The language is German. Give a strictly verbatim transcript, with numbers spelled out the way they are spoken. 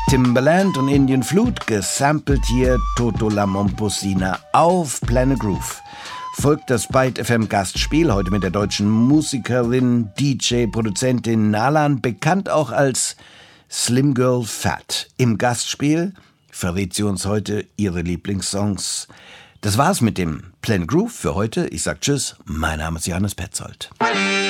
Timbaland und Indian Flute, gesampelt hier Toto La Momposina auf Planet Groove. Folgt das Byte F M Gastspiel, heute mit der deutschen Musikerin, D J, Produzentin Nalan, bekannt auch als Slim Girl Fat. Im Gastspiel verrät sie uns heute ihre Lieblingssongs. Das war's mit dem Planet Groove für heute. Ich sag Tschüss, mein Name ist Johannes Petzold.